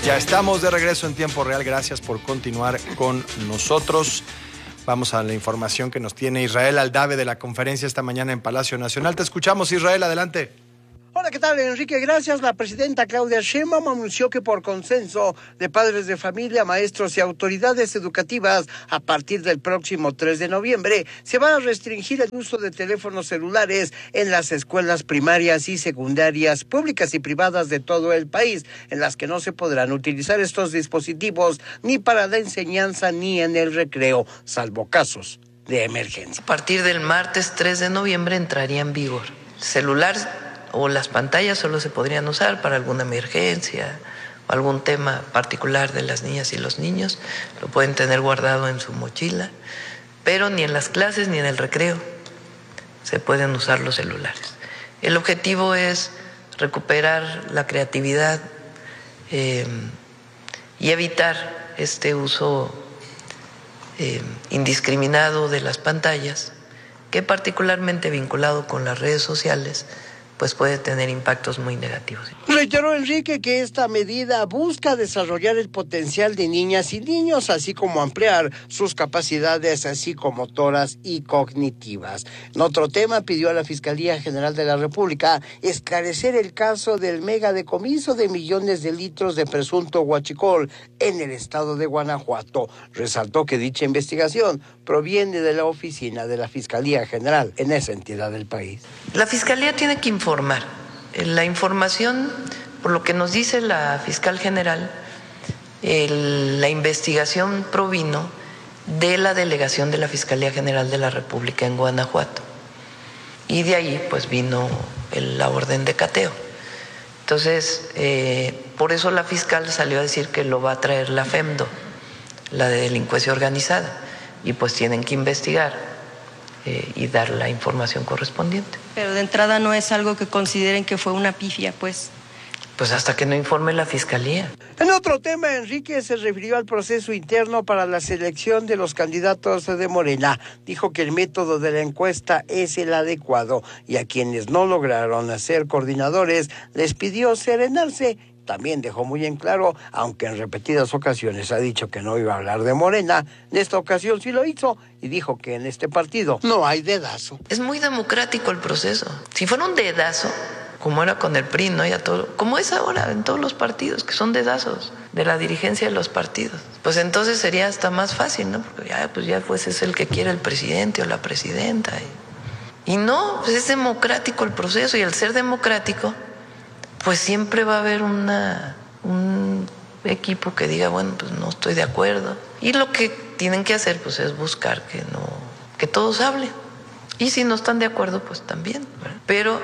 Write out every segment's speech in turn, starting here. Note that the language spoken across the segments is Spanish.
Ya estamos de regreso en tiempo real. Gracias por continuar con nosotros. Vamos a la información que nos tiene Israel Aldave de la conferencia esta mañana en Palacio Nacional. Te escuchamos, Israel, adelante. Hola, ¿qué tal, Enrique? Gracias. La presidenta Claudia Sheinbaum anunció que por consenso de padres de familia, maestros y autoridades educativas, a partir del próximo 3 de noviembre, se va a restringir el uso de teléfonos celulares en las escuelas primarias y secundarias públicas y privadas de todo el país, en las que no se podrán utilizar estos dispositivos ni para la enseñanza ni en el recreo, salvo casos de emergencia. A partir del martes 3 de noviembre entraría en vigor. Celular o las pantallas solo se podrían usar para alguna emergencia o algún tema particular de las niñas y los niños. Lo pueden tener guardado en su mochila, pero ni en las clases ni en el recreo se pueden usar los celulares. El objetivo es recuperar la creatividad y evitar este uso indiscriminado de las pantallas, que particularmente vinculado con las redes sociales, pues puede tener impactos muy negativos. Reiteró Enrique que esta medida busca desarrollar el potencial de niñas y niños, así como ampliar sus capacidades psicomotoras y cognitivas. En otro tema, pidió a la Fiscalía General de la República esclarecer el caso del megadecomiso de millones de litros de presunto huachicol en el estado de Guanajuato. Resaltó que dicha investigación proviene de la oficina de la Fiscalía General en esa entidad del país. La Fiscalía tiene que informar. La información, por lo que nos dice la fiscal general, la investigación provino de la delegación de la Fiscalía General de la República en Guanajuato. Y de ahí pues vino la orden de cateo. Entonces, por eso la fiscal salió a decir que lo va a traer la FEMDO, la de delincuencia organizada, y pues tienen que investigar y dar la información correspondiente. Pero de entrada no es algo que consideren que fue una pifia, pues. Pues hasta que no informe la Fiscalía. En otro tema, Enrique se refirió al proceso interno para la selección de los candidatos de Morena. Dijo que el método de la encuesta es el adecuado y a quienes no lograron ser coordinadores les pidió serenarse. También dejó muy en claro, aunque en repetidas ocasiones ha dicho que no iba a hablar de Morena, en esta ocasión sí lo hizo y dijo que en este partido no hay dedazo. Es muy democrático el proceso. Si fuera un dedazo, como era con el PRI, ¿no? Ya todo, como es ahora en todos los partidos, que son dedazos de la dirigencia de los partidos, pues entonces sería hasta más fácil, ¿no? Porque ya pues es el que quiere el presidente o la presidenta. Y no, pues es democrático el proceso, y al ser democrático, pues siempre va a haber un equipo que diga, bueno, pues no estoy de acuerdo. Y lo que tienen que hacer, pues, es buscar que todos hablen. Y si no están de acuerdo, pues también, ¿verdad? Pero,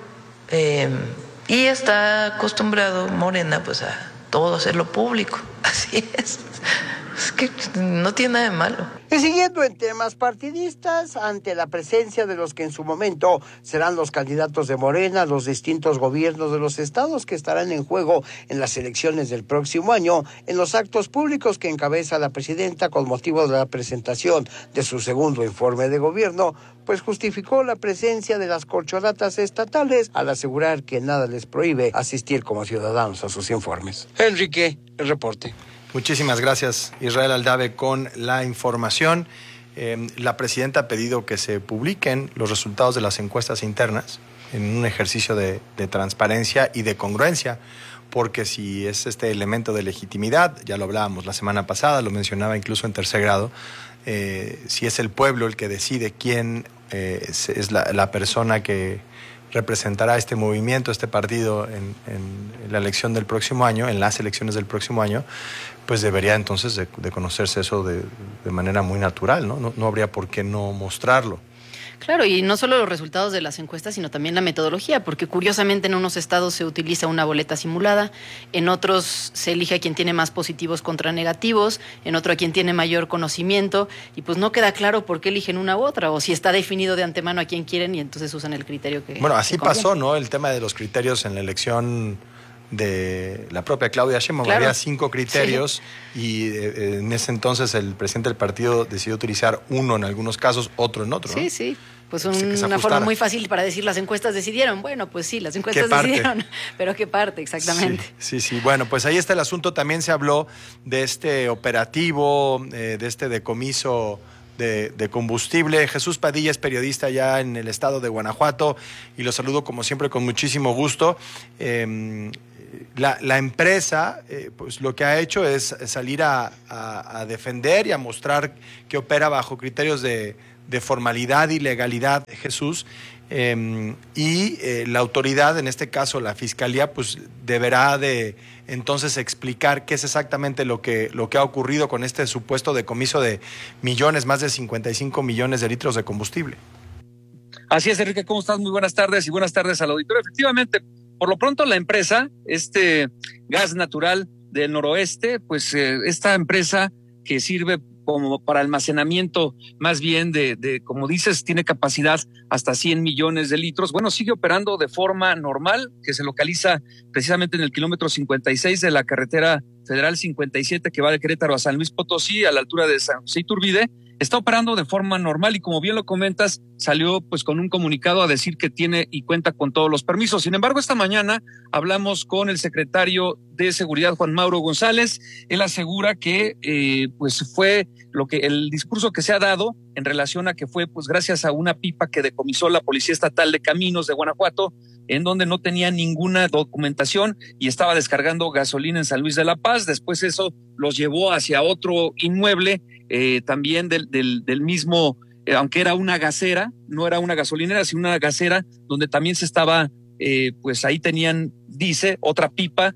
y está acostumbrado Morena, pues, a todo hacerlo público. Así es. Es que no tiene nada de malo. Y siguiendo en temas partidistas, ante la presencia de los que en su momento serán los candidatos de Morena, los distintos gobiernos de los estados que estarán en juego en las elecciones del próximo año, en los actos públicos que encabeza la presidenta con motivo de la presentación de su segundo informe de gobierno, pues justificó la presencia de las corcholatas estatales al asegurar que nada les prohíbe asistir como ciudadanos a sus informes. Enrique, el reporte. Muchísimas gracias, Israel Aldave, con la información. La presidenta ha pedido que se publiquen los resultados de las encuestas internas en un ejercicio de transparencia y de congruencia, porque si es este elemento de legitimidad, ya lo hablábamos la semana pasada, lo mencionaba incluso en tercer grado, si es el pueblo el que decide quién es la persona que representará este movimiento, este partido en la elección del próximo año, en las elecciones del próximo año, pues debería entonces de conocerse eso de manera muy natural, ¿no? No habría por qué no mostrarlo. Claro, y no solo los resultados de las encuestas, sino también la metodología, porque curiosamente en unos estados se utiliza una boleta simulada, en otros se elige a quien tiene más positivos contra negativos, en otro a quien tiene mayor conocimiento, y pues no queda claro por qué eligen una u otra, o si está definido de antemano a quién quieren y entonces usan el criterio que... Bueno, así pasó, ¿no? El tema de los criterios en la elección de la propia Claudia Sheinbaum. Claro. Había 5 criterios y en ese entonces el presidente del partido decidió utilizar uno en algunos casos, otro en otro, ¿no? Sí, sí. Pues Que se una ajustara. forma muy fácil para decir las encuestas decidieron. Bueno, pues sí, las encuestas ¿Qué parte? decidieron. Pero ¿qué parte? Exactamente. Sí. Bueno, pues ahí está el asunto. También se habló de este operativo, de este decomiso de combustible. Jesús Padilla es periodista ya en el estado de Guanajuato y lo saludo como siempre con muchísimo gusto. La empresa pues lo que ha hecho es salir a defender y a mostrar que opera bajo criterios de formalidad y legalidad, Jesús, y la autoridad, en este caso la Fiscalía, pues deberá de entonces explicar qué es exactamente lo que ha ocurrido con este supuesto decomiso de millones, más de 55 millones de litros de combustible. Así es, Enrique, ¿cómo estás? Muy buenas tardes y buenas tardes al auditorio. Efectivamente, por lo pronto la empresa, gas natural del noroeste, pues esta empresa que sirve como para almacenamiento más bien de, como dices, tiene capacidad hasta 100 millones de litros. Bueno, sigue operando de forma normal, que se localiza precisamente en el kilómetro 56 de la carretera federal 57 que va de Querétaro a San Luis Potosí, a la altura de San José Iturbide. Está operando de forma normal y como bien lo comentas, salió pues con un comunicado a decir que tiene y cuenta con todos los permisos. Sin embargo, esta mañana hablamos con el secretario de Seguridad, Juan Mauro González. Él asegura que pues fue el discurso que se ha dado en relación a que fue pues gracias a una pipa que decomisó la Policía Estatal de Caminos de Guanajuato, en donde no tenía ninguna documentación y estaba descargando gasolina en San Luis de la Paz. Después eso los llevó hacia otro inmueble, también del mismo, aunque era una gasera, no era una gasolinera, sino una gasera, donde también se estaba, pues ahí tenían, dice, otra pipa,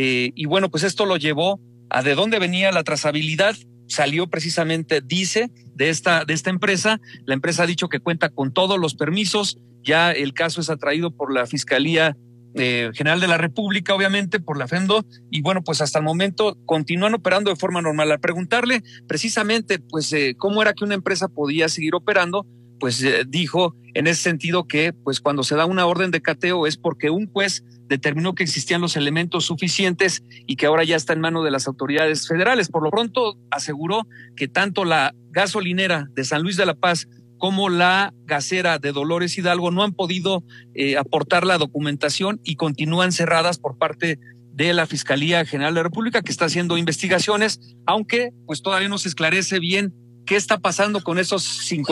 y bueno, pues esto lo llevó a de dónde venía la trazabilidad. Salió precisamente, dice, de esta empresa. La empresa ha dicho que cuenta con todos los permisos. Ya el caso es atraído por la Fiscalía General de la República, obviamente, por la FEMDO, y bueno, pues hasta el momento continúan operando de forma normal. Al preguntarle precisamente, pues, cómo era que una empresa podía seguir operando, pues dijo en ese sentido que, pues, cuando se da una orden de cateo es porque un juez determinó que existían los elementos suficientes y que ahora ya está en manos de las autoridades federales. Por lo pronto, aseguró que tanto la gasolinera de San Luis de la Paz como la gasera de Dolores Hidalgo no han podido aportar la documentación y continúan cerradas por parte de la Fiscalía General de la República, que está haciendo investigaciones, aunque pues todavía no se esclarece bien qué está pasando con esos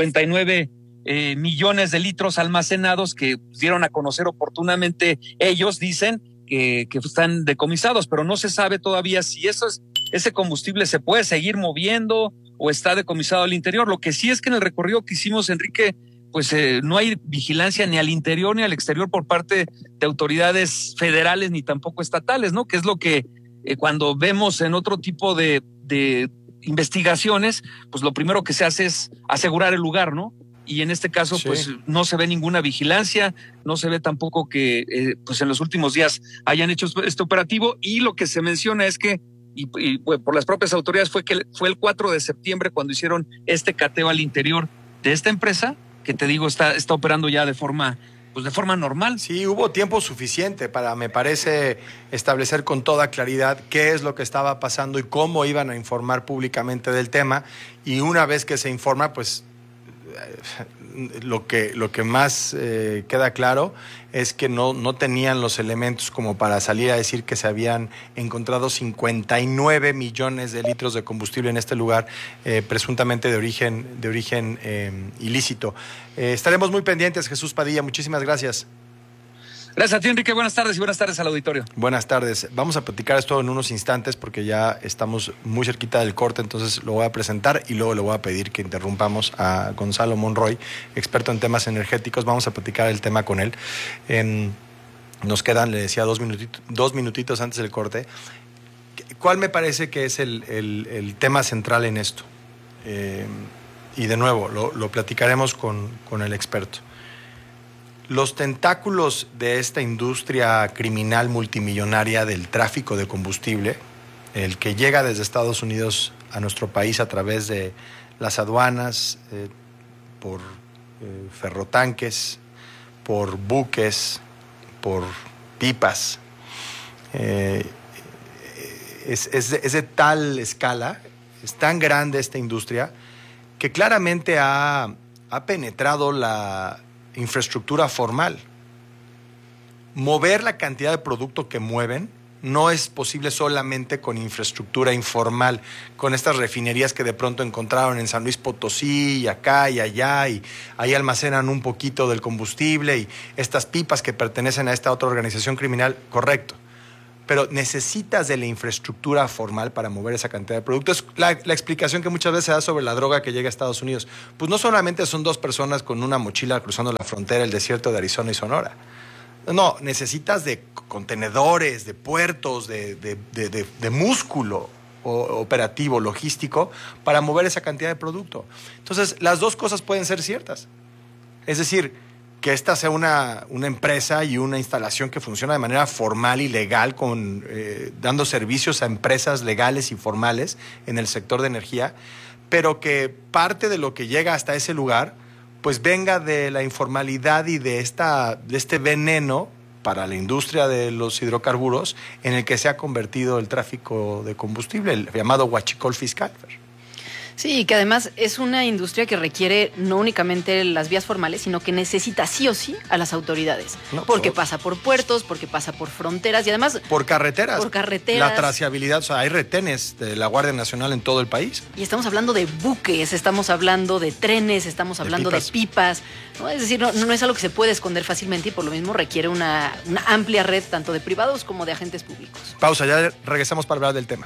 59 millones de litros almacenados que dieron a conocer oportunamente. Ellos dicen que están decomisados, pero no se sabe todavía si ese combustible se puede seguir moviendo o está decomisado al interior. Lo que sí es que en el recorrido que hicimos, Enrique, pues no hay vigilancia ni al interior ni al exterior por parte de autoridades federales ni tampoco estatales, ¿no? Que es lo que cuando vemos en otro tipo de investigaciones, pues lo primero que se hace es asegurar el lugar, ¿no? Y en este caso, sí, pues no se ve ninguna vigilancia, no se ve tampoco que pues en los últimos días hayan hecho este operativo, y lo que se menciona es que y por las propias autoridades fue el 4 de septiembre cuando hicieron este cateo al interior de esta empresa, que te digo está operando ya de forma normal. Sí, hubo tiempo suficiente para, me parece, establecer con toda claridad qué es lo que estaba pasando y cómo iban a informar públicamente del tema, y una vez que se informa, pues lo que más queda claro es que no tenían los elementos como para salir a decir que se habían encontrado 59 millones de litros de combustible en este lugar, presuntamente de origen ilícito. Estaremos muy pendientes, Jesús Padilla, muchísimas gracias. Gracias a ti, Enrique. Buenas tardes y buenas tardes al auditorio. Buenas tardes. Vamos a platicar esto en unos instantes porque ya estamos muy cerquita del corte, entonces lo voy a presentar y luego le voy a pedir que interrumpamos a Gonzalo Monroy, experto en temas energéticos. Vamos a platicar el tema con él. Nos quedan, le decía, dos minutitos antes del corte. ¿Cuál me parece que es el tema central en esto? Y de nuevo, lo platicaremos con el experto. Los tentáculos de esta industria criminal multimillonaria del tráfico de combustible, el que llega desde Estados Unidos a nuestro país a través de las aduanas, por ferrotanques, por buques, por pipas, es de tal escala, es tan grande esta industria, que claramente ha penetrado la infraestructura formal. Mover la cantidad de producto que mueven no es posible solamente con infraestructura informal, con estas refinerías que de pronto encontraron en San Luis Potosí y acá y allá, y ahí almacenan un poquito del combustible, y estas pipas que pertenecen a esta otra organización criminal, correcto. Pero necesitas de la infraestructura formal para mover esa cantidad de productos. Es la explicación que muchas veces se da sobre la droga que llega a Estados Unidos. Pues no solamente son 2 personas con una mochila cruzando la frontera, el desierto de Arizona y Sonora. No, necesitas de contenedores, de puertos, de músculo operativo, logístico, para mover esa cantidad de producto. Entonces, las 2 cosas pueden ser ciertas. Es decir, que esta sea una empresa y una instalación que funciona de manera formal y legal, dando servicios a empresas legales y formales en el sector de energía, pero que parte de lo que llega hasta ese lugar pues venga de la informalidad y de este veneno para la industria de los hidrocarburos en el que se ha convertido el tráfico de combustible, el llamado huachicol fiscal. Sí, que además es una industria que requiere no únicamente las vías formales, sino que necesita sí o sí a las autoridades. No, porque pasa por puertos, porque pasa por fronteras y además... Por carreteras. Por carreteras. La traceabilidad, o sea, hay retenes de la Guardia Nacional en todo el país. Y estamos hablando de buques, estamos hablando de trenes, estamos hablando de pipas. ¿No? Es decir, no es algo que se puede esconder fácilmente y por lo mismo requiere una amplia red tanto de privados como de agentes públicos. Pausa, ya regresamos para hablar del tema.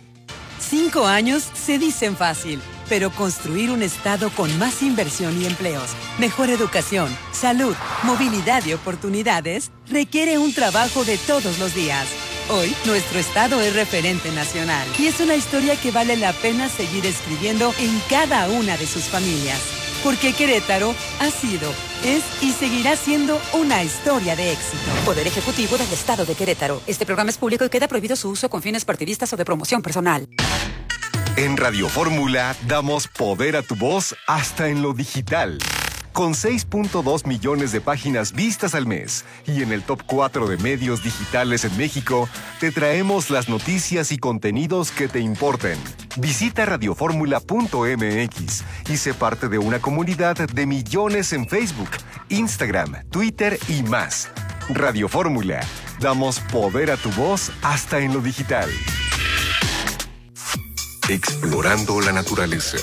5 años se dicen fácil, pero construir un estado con más inversión y empleos, mejor educación, salud, movilidad y oportunidades requiere un trabajo de todos los días. Hoy, nuestro estado es referente nacional y es una historia que vale la pena seguir escribiendo en cada una de sus familias. Porque Querétaro ha sido, es y seguirá siendo una historia de éxito. Poder Ejecutivo del Estado de Querétaro. Este programa es público y queda prohibido su uso con fines partidistas o de promoción personal. En Radio Fórmula damos poder a tu voz hasta en lo digital. Con 6.2 millones de páginas vistas al mes y en el top 4 de medios digitales en México, te traemos las noticias y contenidos que te importen. Visita radioformula.mx y sé parte de una comunidad de millones en Facebook, Instagram, Twitter y más. Radio Fórmula, damos poder a tu voz hasta en lo digital. Explorando la naturaleza.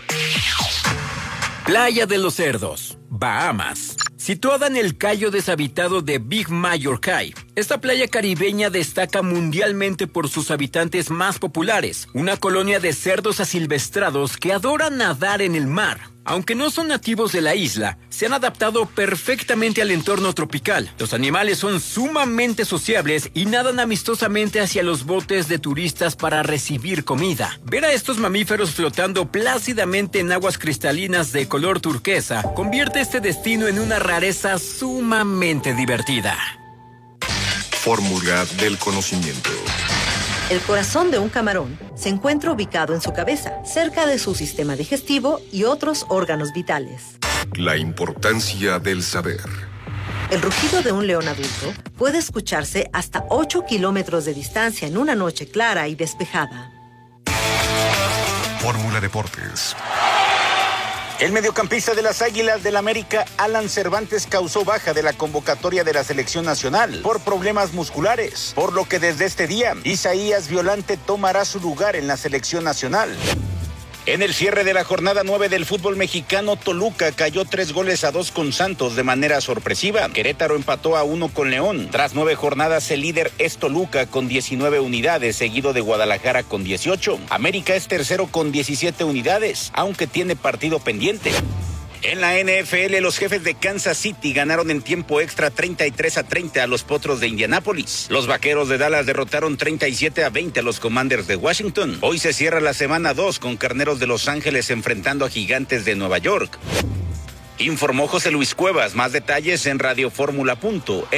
Playa de los Cerdos, Bahamas. Situada en el cayo deshabitado de Big Major Cay, esta playa caribeña destaca mundialmente por sus habitantes más populares, una colonia de cerdos asilvestrados que adoran nadar en el mar. Aunque no son nativos de la isla, se han adaptado perfectamente al entorno tropical. Los animales son sumamente sociables y nadan amistosamente hacia los botes de turistas para recibir comida. Ver a estos mamíferos flotando plácidamente en aguas cristalinas de color turquesa convierte este destino en una rareza sumamente divertida. Fórmula del conocimiento. El corazón de un camarón se encuentra ubicado en su cabeza, cerca de su sistema digestivo y otros órganos vitales. La importancia del saber. El rugido de un león adulto puede escucharse hasta 8 kilómetros de distancia en una noche clara y despejada. Fórmula Deportes. El mediocampista de las Águilas del América, Alan Cervantes, causó baja de la convocatoria de la selección nacional por problemas musculares, por lo que desde este día, Isaías Violante tomará su lugar en la selección nacional. En el cierre de la jornada 9 del fútbol mexicano, Toluca cayó 3-2 con Santos de manera sorpresiva. Querétaro empató a 1 con León. Tras 9 jornadas, el líder es Toluca con 19 unidades, seguido de Guadalajara con 18. América es tercero con 17 unidades, aunque tiene partido pendiente. En la NFL, los Jefes de Kansas City ganaron en tiempo extra 33-30 a los Potros de Indianápolis. Los Vaqueros de Dallas derrotaron 37-20 a los Commanders de Washington. Hoy se cierra la semana 2 con Carneros de Los Ángeles enfrentando a Gigantes de Nueva York. Informó José Luis Cuevas. Más detalles en radioformula.mx.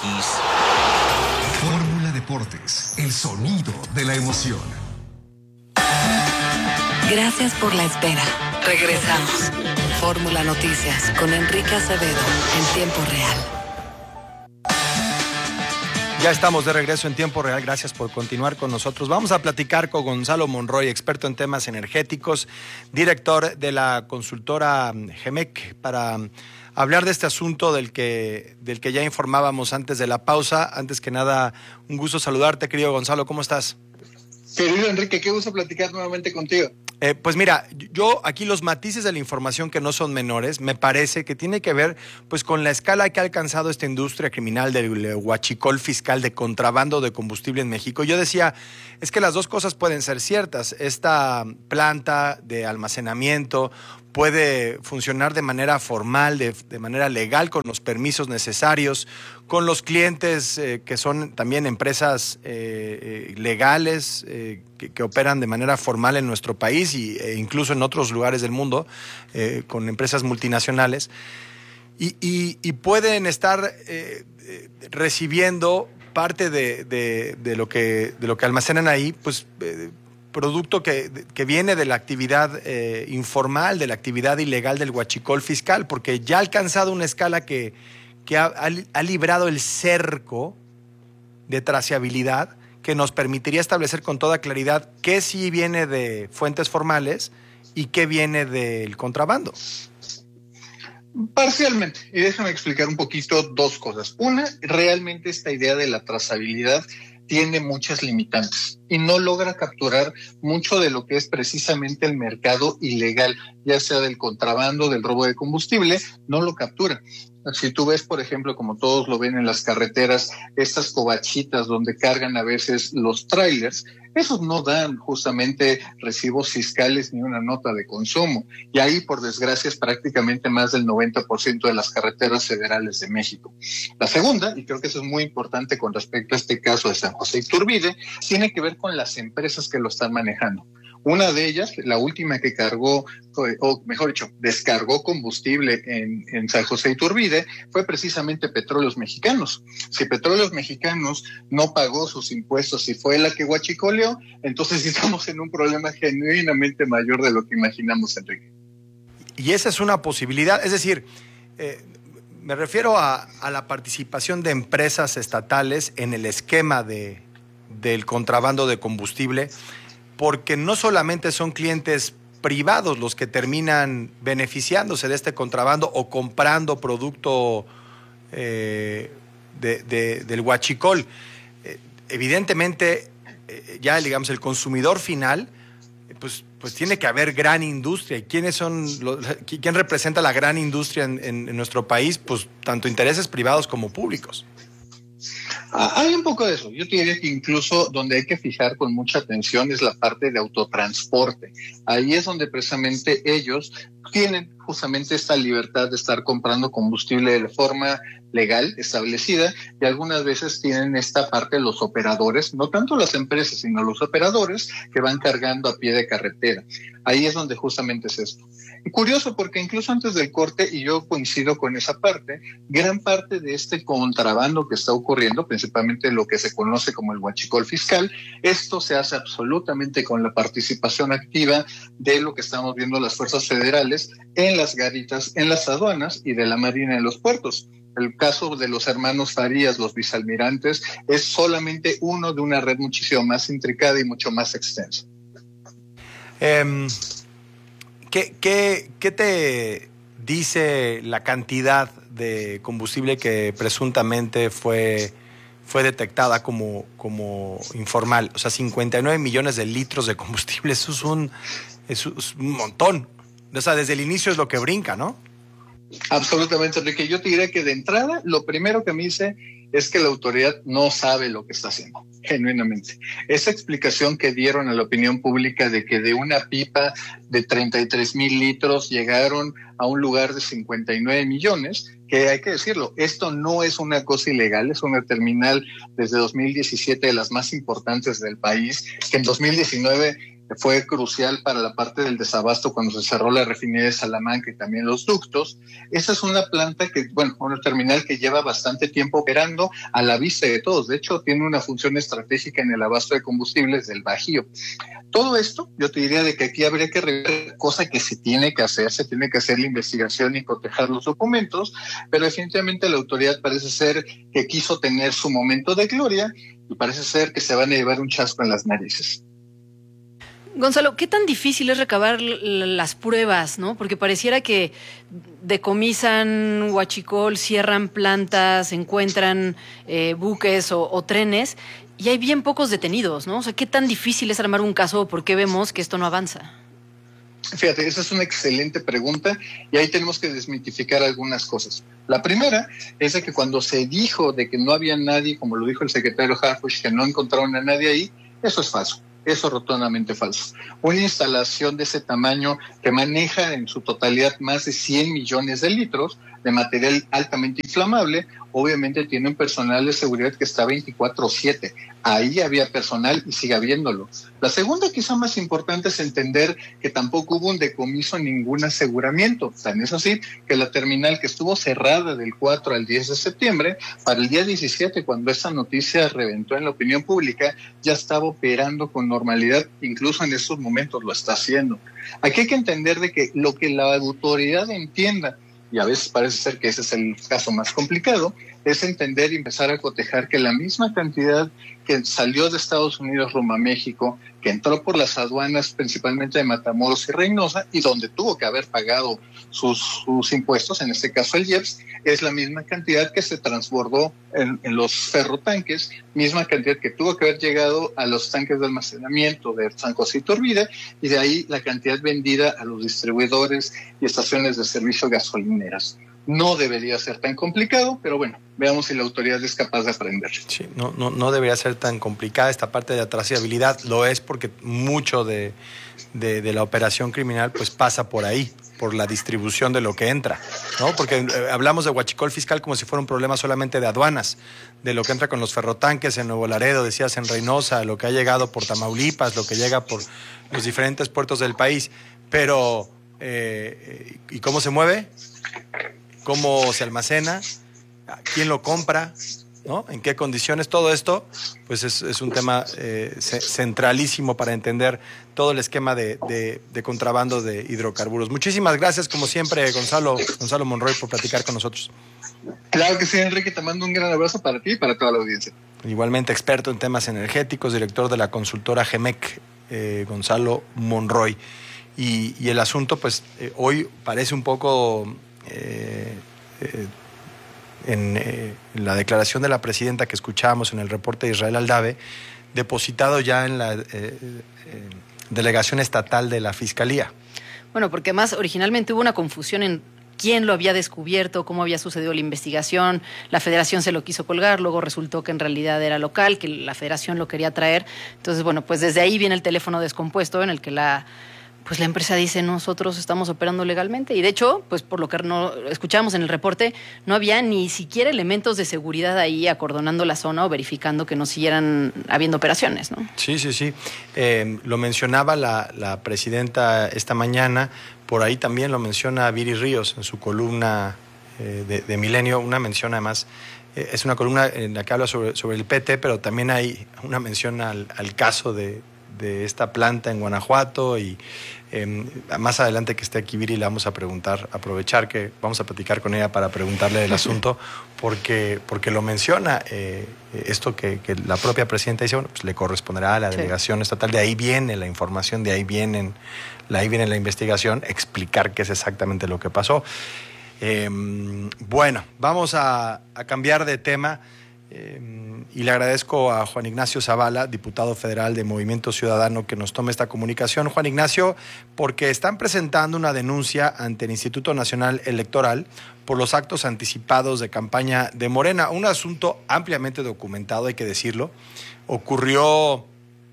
Fórmula Deportes, el sonido de la emoción. Gracias por la espera. Regresamos. Fórmula Noticias con Enrique Acevedo en tiempo real. Ya estamos de regreso en tiempo real, gracias por continuar con nosotros. Vamos a platicar con Gonzalo Monroy, experto en temas energéticos, director de la consultora GEMEC, para hablar de este asunto del que ya informábamos antes de la pausa. Antes que nada, un gusto saludarte, querido Gonzalo, ¿cómo estás? Querido Enrique, qué gusto platicar nuevamente contigo. Pues mira, yo aquí los matices de la información que no son menores, me parece que tiene que ver pues con la escala que ha alcanzado esta industria criminal del huachicol fiscal de contrabando de combustible en México. Yo decía, es que las dos cosas pueden ser ciertas. Esta planta de almacenamiento puede funcionar de manera formal, de manera legal, con los permisos necesarios, con los clientes que son también empresas legales que operan de manera formal en nuestro país e incluso en otros lugares del mundo, con empresas multinacionales, y pueden estar recibiendo parte de lo que almacenan ahí, pues producto que viene de la actividad informal, de la actividad ilegal del huachicol fiscal, porque ya ha alcanzado una escala que ha librado el cerco de trazabilidad que nos permitiría establecer con toda claridad qué sí viene de fuentes formales y qué viene del contrabando. Parcialmente, y déjame explicar un poquito dos cosas. Una, realmente esta idea de la trazabilidad tiene muchas limitantes y no logra capturar mucho de lo que es precisamente el mercado ilegal, ya sea del contrabando, del robo de combustible, no lo captura. Si tú ves, por ejemplo, como todos lo ven en las carreteras, estas covachitas donde cargan a veces los trailers, esos no dan justamente recibos fiscales ni una nota de consumo. Y ahí, por desgracia, es prácticamente más del 90% de las carreteras federales de México. La segunda, y creo que eso es muy importante con respecto a este caso de San José Iturbide, tiene que ver con las empresas que lo están manejando. Una de ellas, la última que cargó, o mejor dicho, descargó combustible en San José Iturbide, fue precisamente Petróleos Mexicanos. Si Petróleos Mexicanos no pagó sus impuestos y fue la que huachicoleó, entonces estamos en un problema genuinamente mayor de lo que imaginamos, Enrique. Y esa es una posibilidad, es decir, me refiero a la participación de empresas estatales en el esquema del contrabando de combustible, porque no solamente son clientes privados los que terminan beneficiándose de este contrabando o comprando producto del huachicol. Evidentemente, ya digamos, el consumidor final, pues tiene que haber gran industria. ¿Y quién representa la gran industria en nuestro país? Pues tanto intereses privados como públicos. Hay un poco de eso. Yo te diría que incluso donde hay que fijar con mucha atención es la parte de autotransporte. Ahí es donde precisamente ellos tienen justamente esta libertad de estar comprando combustible de forma legal, establecida, y algunas veces tienen esta parte los operadores, no tanto las empresas, sino los operadores que van cargando a pie de carretera. Ahí es donde justamente es esto. Y curioso porque incluso antes del corte, y yo coincido con esa parte, gran parte de este contrabando que está ocurriendo, principalmente lo que se conoce como el huachicol fiscal, esto se hace absolutamente con la participación activa de lo que estamos viendo las fuerzas federales en las garitas, en las aduanas y de la Marina en los puertos. El caso de los hermanos Farías, los vicealmirantes, es solamente uno de una red muchísimo más intricada y mucho más extensa. ¿Qué te dice la cantidad de combustible que presuntamente fue detectada como informal? O sea, 59 millones de litros de combustible, eso es un montón. O sea, desde el inicio es lo que brinca, ¿no? Absolutamente, Enrique. Yo te diré que de entrada, lo primero que me dice es que la autoridad no sabe lo que está haciendo, genuinamente. Esa explicación que dieron a la opinión pública de que de una pipa de 33,000 litros llegaron a un lugar de 59 millones, que hay que decirlo, esto no es una cosa ilegal, es una terminal desde 2017 de las más importantes del país, que en 2019 fue crucial para la parte del desabasto cuando se cerró la refinería de Salamanca y también los ductos. Esa es una planta que, una terminal que lleva bastante tiempo operando a la vista de todos. De hecho, tiene una función estratégica en el abasto de combustibles del Bajío. Todo esto, yo te diría de que aquí habría que revisar, cosa que se tiene que hacer la investigación y cotejar los documentos, pero definitivamente la autoridad parece ser que quiso tener su momento de gloria y parece ser que se van a llevar un chasco en las narices. Gonzalo, ¿qué tan difícil es recabar las pruebas, no? Porque pareciera que decomisan huachicol, cierran plantas, encuentran buques o trenes y hay bien pocos detenidos, ¿no? O sea, ¿qué tan difícil es armar un caso o por qué vemos que esto no avanza? Fíjate, esa es una excelente pregunta y ahí tenemos que desmitificar algunas cosas. La primera es de que cuando se dijo de que no había nadie, como lo dijo el secretario Harfuch, que no encontraron a nadie ahí, eso es falso. Eso es rotundamente falso. Una instalación de ese tamaño que maneja en su totalidad más de 100 millones de litros de material altamente inflamable, obviamente tiene un personal de seguridad que está 24/7. Ahí había personal y sigue habiéndolo. La segunda, quizá más importante, es entender que tampoco hubo un decomiso, ningún aseguramiento. Tan es así que la terminal, que estuvo cerrada del 4 al 10 de septiembre, para el día 17, cuando esa noticia reventó en la opinión pública, ya estaba operando con normalidad, incluso en estos momentos lo está haciendo. Aquí hay que entender de que lo que la autoridad entienda, y a veces parece ser que ese es el caso más complicado, es entender y empezar a cotejar que la misma cantidad que salió de Estados Unidos rumbo a México, que entró por las aduanas principalmente de Matamoros y Reynosa, y donde tuvo que haber pagado sus impuestos, en este caso el IEPS, es la misma cantidad que se transbordó en los ferrotanques, misma cantidad que tuvo que haber llegado a los tanques de almacenamiento de San José Iturbide, y de ahí la cantidad vendida a los distribuidores y estaciones de servicio gasolineras. No debería ser tan complicado, pero bueno, veamos si la autoridad es capaz de aprender. Sí, no debería ser tan complicada esta parte de la trazabilidad. Lo es porque mucho de la operación criminal pues pasa por ahí, por la distribución de lo que entra, ¿no? Porque hablamos de huachicol fiscal como si fuera un problema solamente de aduanas, de lo que entra con los ferrotanques en Nuevo Laredo, decías en Reynosa, lo que ha llegado por Tamaulipas, lo que llega por los diferentes puertos del país. Pero, ¿y cómo se mueve? ¿Cómo se almacena? ¿Quién lo compra? ¿No? ¿En qué condiciones? Todo esto pues es un tema centralísimo para entender todo el esquema de contrabando de hidrocarburos. Muchísimas gracias, como siempre, Gonzalo Monroy, por platicar con nosotros. Claro que sí, Enrique, te mando un gran abrazo para ti y para toda la audiencia. Igualmente experto en temas energéticos, director de la consultora GEMEC, Gonzalo Monroy. Y el asunto, pues, hoy parece un poco... en la declaración de la presidenta que escuchábamos en el reporte de Israel Aldave, depositado ya en la delegación estatal de la Fiscalía. Bueno, porque además originalmente hubo una confusión en quién lo había descubierto, cómo había sucedido la investigación. La Federación se lo quiso colgar, luego resultó que en realidad era local, que la Federación lo quería traer. Entonces, bueno, pues desde ahí viene el teléfono descompuesto en el que la empresa dice, nosotros estamos operando legalmente. Y de hecho, pues por lo que escuchábamos en el reporte, no había ni siquiera elementos de seguridad ahí acordonando la zona o verificando que no siguieran habiendo operaciones, ¿no? Sí. Lo mencionaba la presidenta esta mañana, por ahí también lo menciona Viri Ríos en su columna de Milenio, una mención además, es una columna en la que habla sobre el PT, pero también hay una mención al caso de esta planta en Guanajuato y más adelante que esté aquí Viri le vamos a preguntar, aprovechar que vamos a platicar con ella para preguntarle del asunto porque lo menciona esto que la propia presidenta dice, bueno, pues le corresponderá a la delegación estatal, de ahí viene la información, de ahí viene la investigación, explicar qué es exactamente lo que pasó. Bueno, vamos a cambiar de tema. Y le agradezco a Juan Ignacio Zavala, diputado federal de Movimiento Ciudadano, que nos tome esta comunicación. Juan Ignacio, porque están presentando una denuncia ante el Instituto Nacional Electoral por los actos anticipados de campaña de Morena. Un asunto ampliamente documentado, hay que decirlo. Ocurrió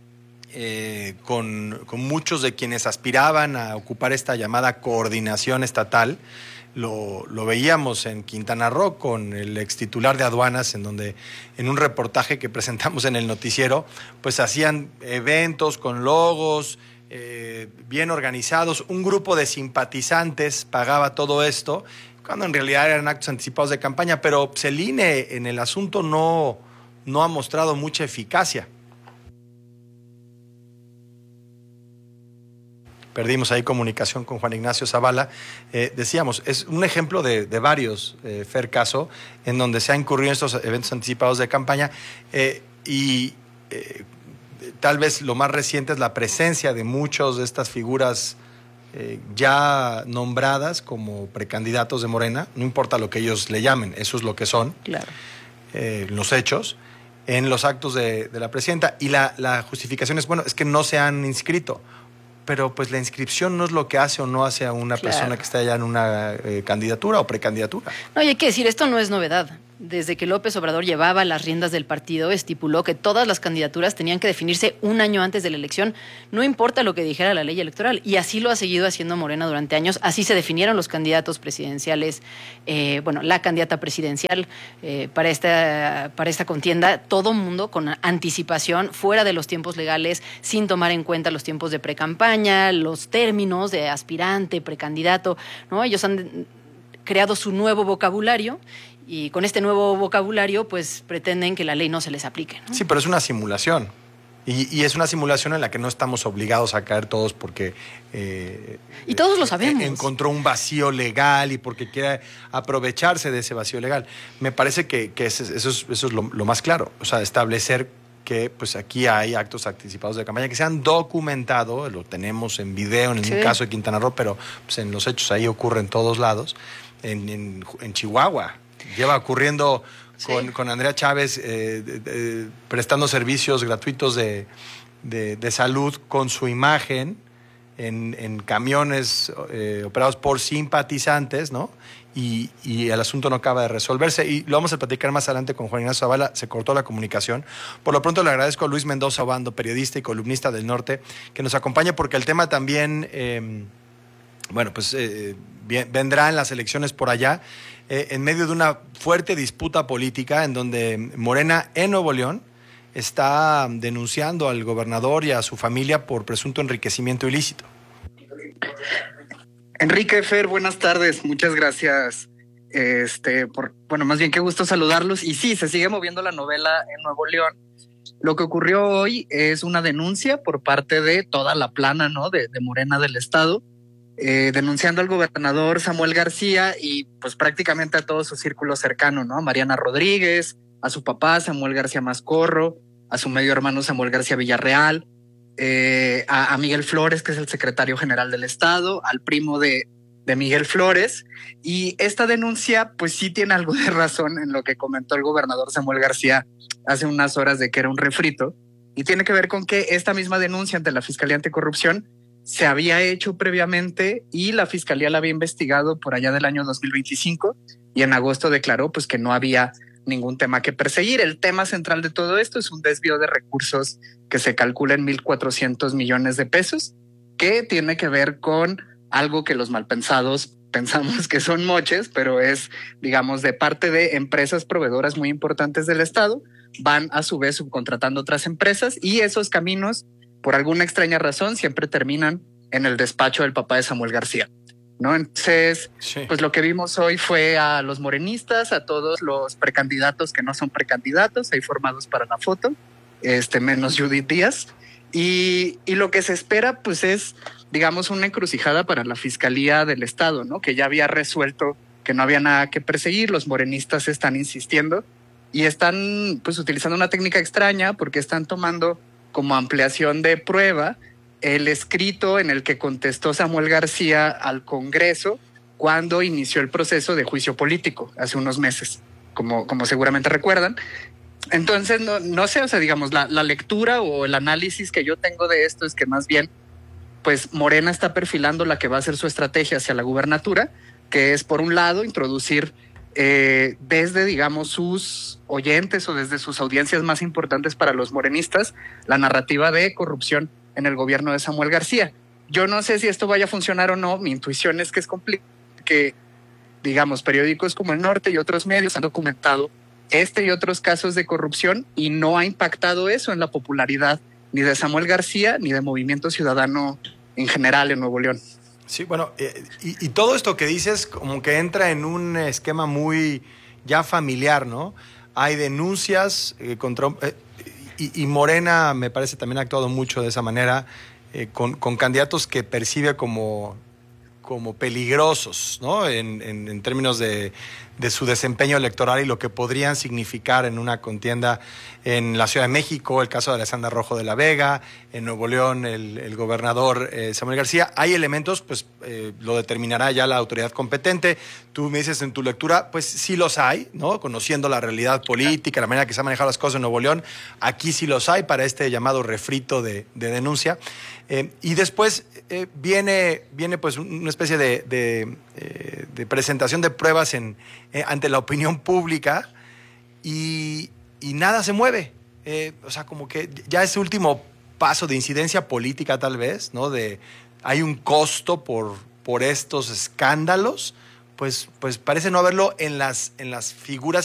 con muchos de quienes aspiraban a ocupar esta llamada coordinación estatal. Lo veíamos en Quintana Roo con el extitular de aduanas, en donde en un reportaje que presentamos en el noticiero, pues hacían eventos con logos, bien organizados, un grupo de simpatizantes pagaba todo esto, cuando en realidad eran actos anticipados de campaña, pero el INE en el asunto no ha mostrado mucha eficacia. Perdimos ahí comunicación con Juan Ignacio Zavala. Decíamos, es un ejemplo de varios, Fer Caso, en donde se han incurrido en estos eventos anticipados de campaña tal vez lo más reciente es la presencia de muchos de estas figuras ya nombradas como precandidatos de Morena, no importa lo que ellos le llamen, eso es lo que son, claro. Los hechos, en los actos de la presidenta. Y la justificación es, bueno, es que no se han inscrito. Pero pues la inscripción no es lo que hace o no hace a una persona que está allá en una candidatura o precandidatura. No, y hay que decir, esto no es novedad. Desde que López Obrador llevaba las riendas del partido, estipuló que todas las candidaturas tenían que definirse un año antes de la elección, no importa lo que dijera la ley electoral. Y así lo ha seguido haciendo Morena durante años. Así se definieron los candidatos presidenciales, la candidata presidencial para esta contienda. Todo mundo con anticipación, fuera de los tiempos legales, sin tomar en cuenta los tiempos de precampaña, los términos de aspirante, precandidato, ¿no? Ellos han creado su nuevo vocabulario. Y con este nuevo vocabulario, pues pretenden que la ley no se les aplique, ¿no? Sí, pero es una simulación. Y es una simulación en la que no estamos obligados a caer todos porque... y todos lo sabemos. Encontró un vacío legal y porque quiere aprovecharse de ese vacío legal. Me parece que eso es lo más claro. O sea, establecer que pues aquí hay actos anticipados de campaña que se han documentado, lo tenemos en video en el caso de Quintana Roo, pero pues, en los hechos ahí ocurre en todos lados. En Chihuahua lleva ocurriendo con Andrea Chávez prestando servicios gratuitos de salud con su imagen en camiones operados por simpatizantes, ¿no? Y el asunto no acaba de resolverse. Y lo vamos a platicar más adelante con Juan Ignacio Zavala. Se cortó la comunicación. Por lo pronto le agradezco a Luis Mendoza Obando, periodista y columnista del Norte, que nos acompañe porque el tema también, vendrá en las elecciones por allá, en medio de una fuerte disputa política en donde Morena en Nuevo León está denunciando al gobernador y a su familia por presunto enriquecimiento ilícito. Enrique, Fer, buenas tardes. Muchas gracias. Más bien qué gusto saludarlos. Y sí, se sigue moviendo la novela en Nuevo León. Lo que ocurrió hoy es una denuncia por parte de toda la plana, ¿no? de Morena del estado, denunciando al gobernador Samuel García y pues prácticamente a todo su círculo cercano, ¿no? A Mariana Rodríguez, a su papá Samuel García Mascorro, a su medio hermano Samuel García Villarreal, a Miguel Flores, que es el secretario general del estado, al primo de Miguel Flores. Y esta denuncia pues sí tiene algo de razón en lo que comentó el gobernador Samuel García hace unas horas de que era un refrito, y tiene que ver con que esta misma denuncia ante la Fiscalía Anticorrupción se había hecho previamente y la Fiscalía la había investigado por allá del año 2025 y en agosto declaró pues que no había ningún tema que perseguir. El tema central de todo esto es un desvío de recursos que se calcula en 1,400 millones de pesos, que tiene que ver con algo que los malpensados pensamos que son moches, pero es, digamos, de parte de empresas proveedoras muy importantes del estado, van a su vez subcontratando otras empresas y esos caminos, por alguna extraña razón, siempre terminan en el despacho del papá de Samuel García, ¿no? Entonces, pues lo que vimos hoy fue a los morenistas, a todos los precandidatos que no son precandidatos, ahí formados para la foto, menos Judith Díaz. Y lo que se espera, pues es, digamos, una encrucijada para la Fiscalía del Estado, ¿no? Que ya había resuelto que no había nada que perseguir. Los morenistas están insistiendo y están, pues, utilizando una técnica extraña porque están tomando como ampliación de prueba el escrito en el que contestó Samuel García al Congreso cuando inició el proceso de juicio político hace unos meses, como seguramente recuerdan. Entonces, no sé, o sea, digamos, la lectura o el análisis que yo tengo de esto es que más bien, pues Morena está perfilando la que va a ser su estrategia hacia la gubernatura, que es, por un lado, introducir desde, digamos, sus oyentes o desde sus audiencias más importantes para los morenistas, la narrativa de corrupción en el gobierno de Samuel García. Yo no sé si esto vaya a funcionar o no. Mi intuición es que es complicado, que, digamos, periódicos como El Norte y otros medios han documentado y otros casos de corrupción y no ha impactado eso en la popularidad ni de Samuel García, ni de Movimiento Ciudadano en general en Nuevo León. Sí, bueno, y todo esto que dices como que entra en un esquema muy ya familiar, ¿no? Hay denuncias contra... y Morena me parece también ha actuado mucho de esa manera con candidatos que percibe como peligrosos, ¿no? En términos de su desempeño electoral y lo que podrían significar en una contienda en la Ciudad de México, el caso de Alessandra Rojo de la Vega, en Nuevo León el gobernador Samuel García. Hay elementos, pues lo determinará ya la autoridad competente. Tú me dices en tu lectura, pues sí los hay, ¿no? Conociendo la realidad política, la manera que se han manejado las cosas en Nuevo León, aquí sí los hay para este llamado refrito de denuncia. Y después viene pues una especie de presentación de pruebas ante la opinión pública y nada se mueve. O sea, como que ya ese último paso de incidencia política tal vez, ¿no? Hay un costo por estos escándalos, pues parece no haberlo en las figuras